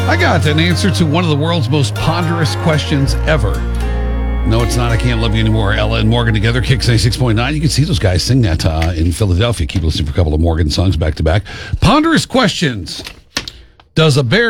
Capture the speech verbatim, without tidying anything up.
I got an answer to one of the world's most ponderous questions ever. No, it's not I Can't Love You Anymore. Ella and Morgan together, Kicks ninety-six point nine. You can see those guys sing that uh, in Philadelphia. Keep listening for a couple of Morgan songs back to back. Ponderous questions. Does a bear